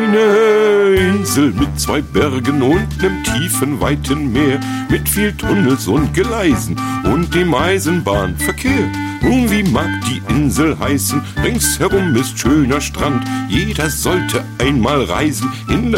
eine Insel mit 2 Bergen und nem tiefen, weiten Meer, mit viel Tunnels und Gleisen und dem Eisenbahnverkehr. Nun, wie mag die Insel heißen? Ringsherum ist schöner Strand. Jeder sollte einmal reisen in